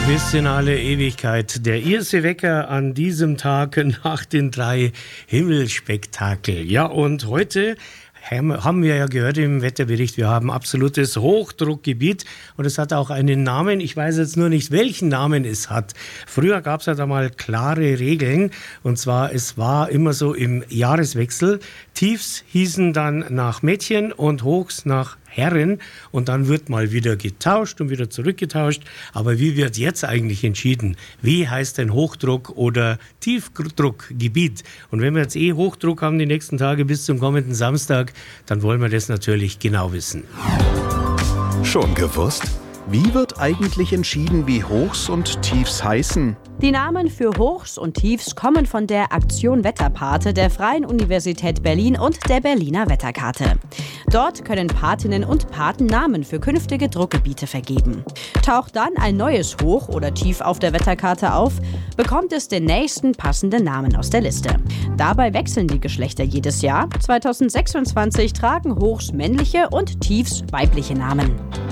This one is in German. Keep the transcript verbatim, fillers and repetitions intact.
Bis in alle Ewigkeit. Der erste Wecker an diesem Tag nach den drei Himmelspektakel. Ja, und heute haben wir ja gehört im Wetterbericht, wir haben absolutes Hochdruckgebiet und es hat auch einen Namen. Ich weiß jetzt nur nicht, welchen Namen es hat. Früher gab es ja da mal klare Regeln und zwar, es war immer so im Jahreswechsel. Tiefs hießen dann nach Mädchen und Hochs nach Herren und dann wird mal wieder getauscht und wieder zurückgetauscht. Aber wie wird jetzt eigentlich entschieden? Wie heißt denn Hochdruck oder Tiefdruckgebiet? Und wenn wir jetzt eh Hochdruck haben die nächsten Tage bis zum kommenden Samstag, dann wollen wir das natürlich genau wissen. Schon gewusst? Wie wird eigentlich entschieden, wie Hochs und Tiefs heißen? Die Namen für Hochs und Tiefs kommen von der Aktion Wetterpate der Freien Universität Berlin und der Berliner Wetterkarte. Dort können Patinnen und Paten Namen für künftige Druckgebiete vergeben. Taucht dann ein neues Hoch oder Tief auf der Wetterkarte auf, bekommt es den nächsten passenden Namen aus der Liste. Dabei wechseln die Geschlechter jedes Jahr. zweitausendsechsundzwanzig tragen Hochs männliche und Tiefs weibliche Namen.